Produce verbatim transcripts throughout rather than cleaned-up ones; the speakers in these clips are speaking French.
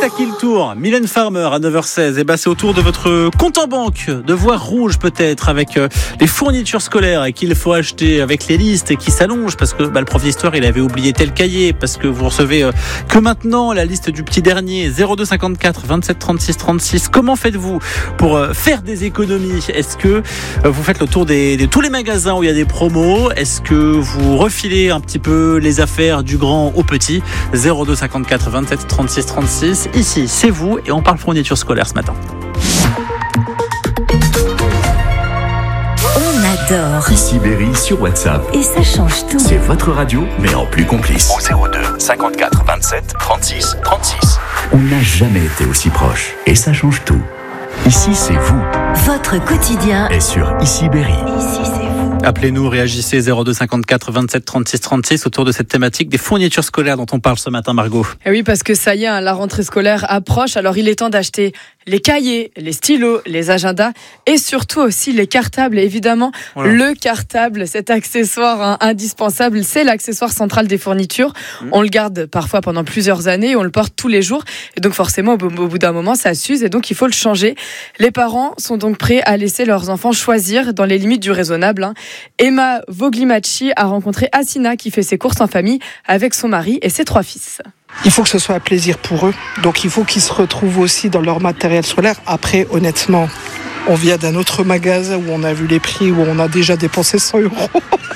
à qui le tour? Mylène Farmer à neuf heures seize. Et bah, c'est au tour de votre compte en banque de voir rouge peut-être avec euh, les fournitures scolaires et qu'il faut acheter, avec les listes qui s'allongent parce que bah, le prof d'histoire il avait oublié tel cahier, parce que vous recevez euh, que maintenant la liste du petit dernier. Zéro deux cinquante-quatre vingt-sept trente-six trente-six. Comment faites-vous pour euh, faire des économies? Est-ce que euh, vous faites le tour des, de tous les magasins où il y a des promos? Est-ce que vous refilez un petit peu les affaires du grand au petit? Zéro deux cinquante-quatre vingt-sept trente-six trente-six. Ici, c'est vous et on parle fourniture scolaire ce matin. On adore Ici Berry sur WhatsApp. et ça change tout. C'est votre radio, mais en plus complice. Au zéro deux cinquante-quatre vingt-sept trente-six trente-six. On n'a jamais été aussi proche. Et ça change tout. Ici, c'est vous. Votre quotidien. Et sur Ici Berry. Ici, c'est vous. Appelez-nous, réagissez zéro deux cinquante-quatre vingt-sept trente-six trente-six autour de cette thématique des fournitures scolaires dont on parle ce matin, Margot. Et oui, parce que ça y est, hein, la rentrée scolaire approche, alors il est temps d'acheter les cahiers, les stylos, les agendas et surtout aussi les cartables. Et évidemment, Voilà. le cartable, cet accessoire hein, indispensable, c'est l'accessoire central des fournitures. Mmh. On le garde parfois pendant plusieurs années, on le porte tous les jours. Et donc forcément, au, au bout d'un moment, ça s'use et donc il faut le changer. Les parents sont donc prêts à laisser leurs enfants choisir dans les limites du raisonnable. Hein. Emma Voglimachi a rencontré Asina qui fait ses courses en famille avec son mari et ses trois fils. Il faut que ce soit un plaisir pour eux. Donc il faut qu'ils se retrouvent aussi dans leur matériel scolaire. Après, honnêtement, on vient d'un autre magasin où on a vu les prix, où on a déjà dépensé cent euros.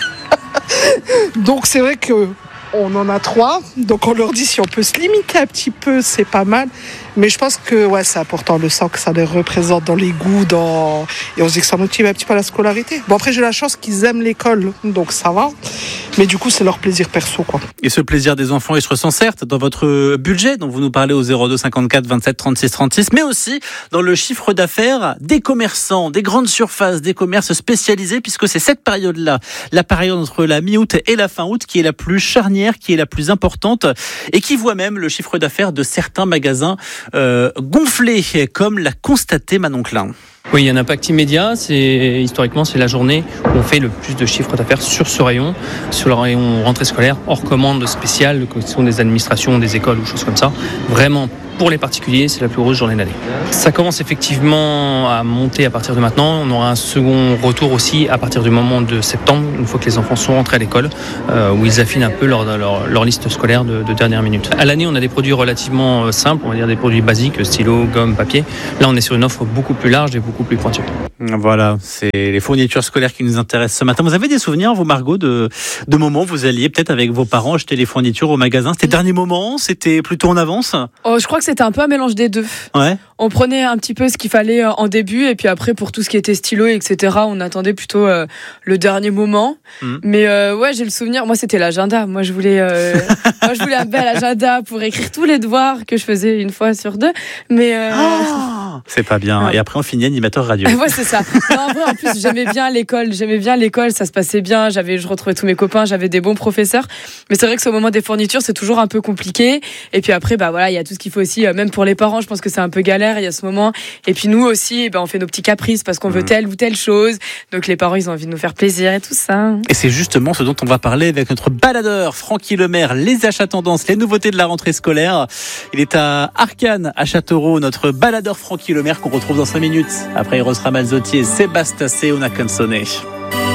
Donc c'est vrai que on en a trois. Donc on leur dit si on peut se limiter un petit peu, c'est pas mal. Mais je pense que ouais, c'est important. On le sent que ça les représente dans les goûts, dans... et on se dit que ça motive un petit peu la scolarité. Bon, après j'ai la chance qu'ils aiment l'école, donc ça va. Mais du coup, c'est leur plaisir perso, quoi. Et ce plaisir des enfants, il se ressent certes dans votre budget dont vous nous parlez au zéro deux cinquante-quatre vingt-sept trente-six trente-six, mais aussi dans le chiffre d'affaires des commerçants, des grandes surfaces, des commerces spécialisés, puisque c'est cette période-là, la période entre la mi-août et la fin août, qui est la plus charnière, qui est la plus importante, et qui voit même le chiffre d'affaires de certains magasins euh, gonfler, comme l'a constaté Manon Klein. Oui, il y a un impact immédiat. C'est, historiquement, c'est la journée où on fait le plus de chiffre d'affaires sur ce rayon, sur le rayon rentrée scolaire, hors commande spéciale, que ce sont des administrations, des écoles ou choses comme ça. Vraiment, pour les particuliers, c'est la plus grosse journée de l'année. Ça commence effectivement à monter à partir de maintenant. On aura un second retour aussi à partir du moment de septembre, une fois que les enfants sont rentrés à l'école, euh, où ils affinent un peu leur, leur, leur liste scolaire de, de dernière minute. À l'année, on a des produits relativement simples, on va dire des produits basiques, stylo, gomme, papier. Là, on est sur une offre beaucoup plus large et beaucoup plus pointue. Voilà, c'est les fournitures scolaires qui nous intéressent ce matin. Vous avez des souvenirs, vous, Margot, de, de moments où vous alliez peut-être avec vos parents acheter les fournitures au magasin? C'était le dernier moment? C'était plutôt en avance? Oh, je crois que c'était un peu un mélange des deux. Ouais. On prenait un petit peu ce qu'il fallait en début et puis après pour tout ce qui était stylo, et cetera, on attendait plutôt euh, le dernier moment. Mmh. Mais euh, ouais, j'ai le souvenir, moi c'était l'agenda. Moi je voulais, euh, moi, je voulais un bel agenda pour écrire tous les devoirs que je faisais une fois sur deux. Mais euh... oh, c'est pas bien. Ouais. Et après on finit animateur radio. Ouais, c'est ça. Non, en vrai, en plus j'aimais bien l'école, j'aimais bien l'école, ça se passait bien. J'avais, je retrouvais tous mes copains, j'avais des bons professeurs. Mais c'est vrai que ce moment des fournitures, c'est toujours un peu compliqué. Et puis après, bah voilà, il y a tout ce qu'il faut aussi, même pour les parents, je pense que c'est un peu galère. Il y a ce moment. Et puis nous aussi, ben on fait nos petits caprices parce qu'on veut telle ou telle chose. Donc les parents, ils ont envie de nous faire plaisir et tout ça. Et c'est justement ce dont on va parler avec notre baladeur Francky Lemaire, les achats tendances, les nouveautés de la rentrée scolaire. Il est à Arcane, à Châteauroux, notre baladeur Francky Lemaire qu'on retrouve dans cinq minutes. Après Eros Ramazzotti et Sébastien Una Canzone.